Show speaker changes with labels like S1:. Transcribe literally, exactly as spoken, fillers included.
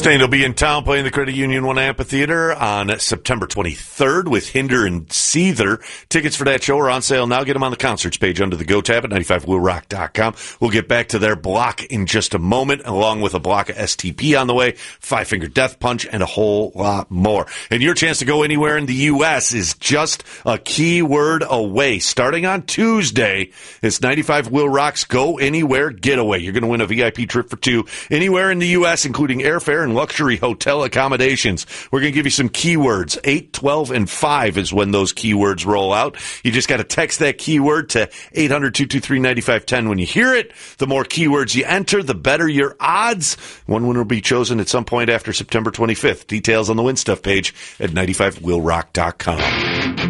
S1: Mustaine will be in town playing the Credit Union One Amphitheater on September twenty-third with Hinder and Seether. Tickets for that show are on sale now. Get them on the concerts page under the Go tab at ninety-five will rock dot com. We'll get back to their block in just a moment, along with a block of S T P on the way, Five Finger Death Punch, and a whole lot more. And your chance to go anywhere in the U S is just a keyword away. Starting on Tuesday, it's ninety-five Will Rock's Go Anywhere Getaway. You're going to win a V I P trip for two anywhere in the U S, including airfare and luxury hotel accommodations. We're going to give you some keywords. eight, twelve, and five is when those keywords roll out. You just got to text that keyword to eight hundred, two two three, nine five one zero when you hear it. The more keywords you enter, the better your odds. One winner will be chosen at some point after September twenty-fifth. Details on the Win Stuff page at ninety-five will rock dot com.